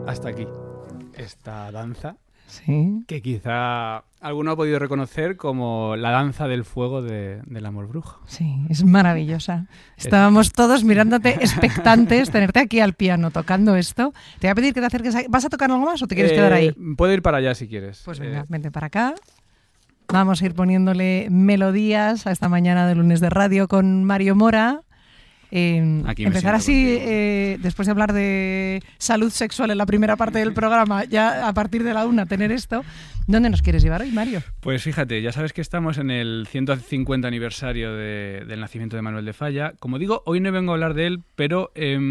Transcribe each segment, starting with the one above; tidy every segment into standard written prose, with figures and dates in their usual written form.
hasta aquí esta danza, sí, que quizá alguno ha podido reconocer como la danza del fuego del amor brujo. Sí, es maravillosa. Estábamos todos mirándote expectantes, tenerte aquí al piano tocando esto. Te voy a pedir que te acerques. ¿Vas a tocar algo más o te quieres quedar ahí? Puedo ir para allá si quieres. Pues venga, vente para acá. Vamos a ir poniéndole melodías a esta mañana de lunes de radio con Mario Mora. Empezar así, después de hablar de salud sexual en la primera parte del programa, ya a partir de la 1 tener esto. ¿Dónde nos quieres llevar hoy, Mario? Pues fíjate, ya sabes que estamos en el 150 aniversario del nacimiento de Manuel de Falla. Como digo, hoy no vengo a hablar de él, pero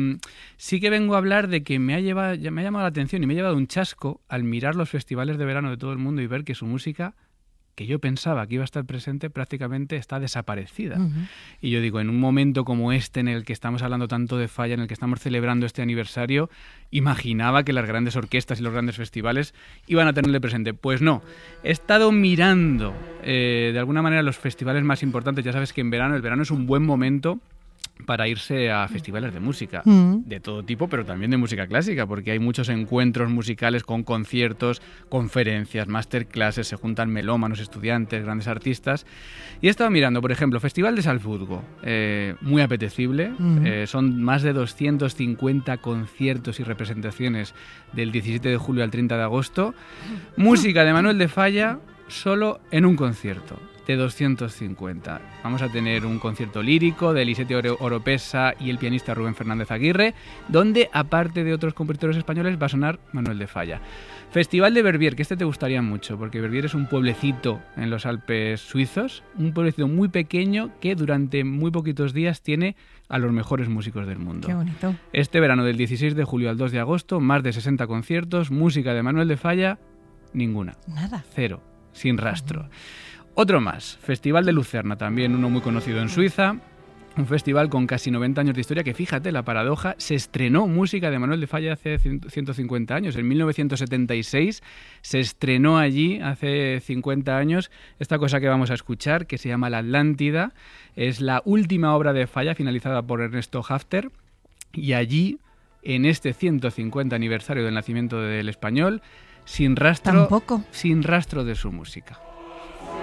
sí que vengo a hablar de que me ha llamado la atención y me ha llevado un chasco al mirar los festivales de verano de todo el mundo y ver que su música, que yo pensaba que iba a estar presente, prácticamente está desaparecida. Uh-huh. Y yo digo, en un momento como este, en el que estamos hablando tanto de Falla, en el que estamos celebrando este aniversario, imaginaba que las grandes orquestas y los grandes festivales iban a tenerle presente. Pues no, he estado mirando de alguna manera los festivales más importantes. Ya sabes que el verano es un buen momento para irse a festivales de música, de todo tipo, pero también de música clásica, porque hay muchos encuentros musicales con conciertos, conferencias, masterclasses, se juntan melómanos, estudiantes, grandes artistas. Y he estado mirando, por ejemplo, Festival de Salzburgo, muy apetecible, son más de 250 conciertos y representaciones del 17 de julio al 30 de agosto, música de Manuel de Falla solo en un concierto de 250. Vamos a tener un concierto lírico de Elisete Oropesa y el pianista Rubén Fernández Aguirre, donde, aparte de otros compositores españoles, va a sonar Manuel de Falla. Festival de Verbier, que este te gustaría mucho, porque Verbier es un pueblecito en los Alpes suizos, un pueblecito muy pequeño que durante muy poquitos días tiene a los mejores músicos del mundo. Qué bonito. Este verano, del 16 de julio al 2 de agosto, más de 60 conciertos, música de Manuel de Falla, ninguna. Nada. Cero, sin rastro. Otro más, Festival de Lucerna, también uno muy conocido en Suiza, un festival con casi 90 años de historia que, fíjate, la paradoja, se estrenó música de Manuel de Falla hace 150 años, en 1976 se estrenó allí, hace 50 años, esta cosa que vamos a escuchar, que se llama La Atlántida, es la última obra de Falla finalizada por Ernesto Hafter, y allí, en este 150 aniversario del nacimiento del español, sin rastro de su música.